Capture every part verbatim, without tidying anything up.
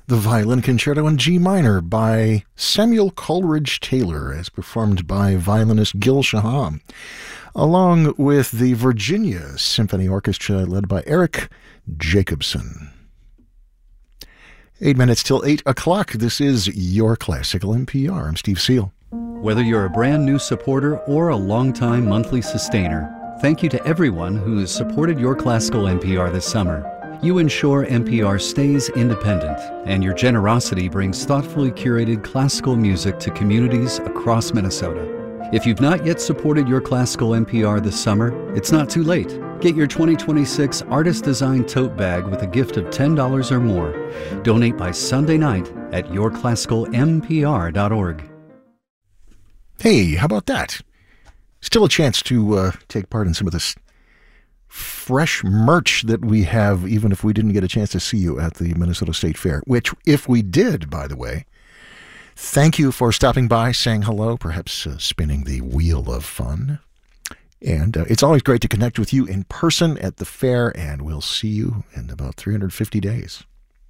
the Violin Concerto in G minor by Samuel Coleridge Taylor, as performed by violinist Gil Shaham, along with the Virginia Symphony Orchestra led by Eric Jacobson. Eight minutes till eight o'clock. This is Your Classical N P R. I'm Steve Seal. Whether you're a brand new supporter or a longtime monthly sustainer, thank you to everyone who has supported Your Classical N P R this summer. You ensure N P R stays independent, and your generosity brings thoughtfully curated classical music to communities across Minnesota. If you've not yet supported Your Classical N P R this summer, it's not too late. Get your twenty twenty-six Artist Design Tote Bag with a gift of ten dollars or more. Donate by Sunday night at your classical m p r dot org. Hey, how about that? Still a chance to uh, take part in some of this fresh merch that we have, even if we didn't get a chance to see you at the Minnesota State Fair, which, if we did, by the way, thank you for stopping by, saying hello, perhaps uh, spinning the wheel of fun. And uh, it's always great to connect with you in person at the fair, and we'll see you in about three hundred fifty days.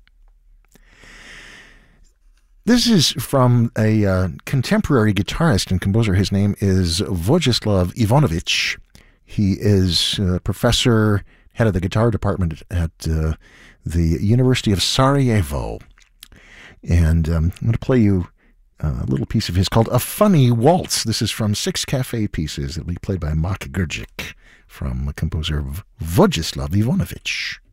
This is from a uh, contemporary guitarist and composer. His name is Vojislav Ivanovic. He is a professor, head of the guitar department at uh, the University of Sarajevo. And um, I'm going to play you a little piece of his called A Funny Waltz. This is from Six Cafe Pieces. It'll be played by Mak Grgic from the composer Vojislav Ivanovic.